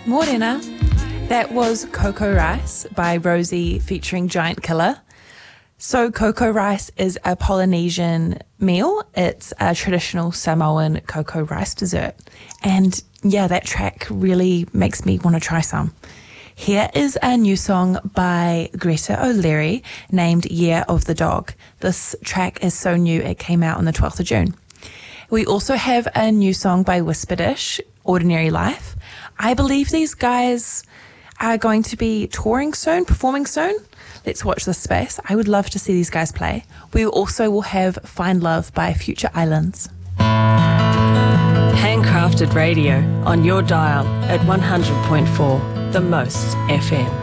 Morena. That was Cocoa Rice by Rosie featuring Giant Killer. So cocoa rice is a Polynesian meal. It's a traditional Samoan cocoa rice dessert. And yeah, that track really makes me want to try some. Here is a new song by Greta O'Leary named Year of the Dog. This track is so new, it came out on the 12th of June. We also have a new song by Whisperdish, Ordinary Life. I believe these guys are going to be touring soon, performing soon. Let's watch this space. I would love to see these guys play. We also will have Find Love by Future Islands. Handcrafted radio on your dial at 100.4, the most FM.